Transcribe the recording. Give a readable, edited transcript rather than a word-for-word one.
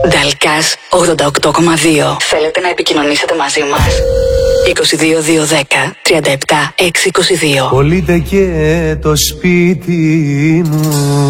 Νταλκάς 88,2. Θέλετε να επικοινωνήσετε μαζί μας? 22 210 37 622. Πωλείται και το σπίτι μου.